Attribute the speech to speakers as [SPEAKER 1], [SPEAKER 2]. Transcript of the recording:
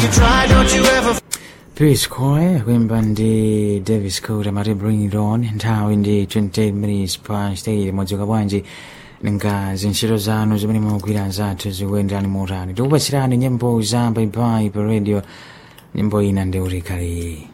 [SPEAKER 1] Peace Choir kuimba ndi Davis Code amati Bring It On. Nthawi ndi 28 minutes past 8 modzuka bwanji nga zinchito zanu zimene mumagwira zathu zikuyenderani motani. Tikupatsirani nyimbo za bye bye pa radio. Nyimbo ina ndi ulikali.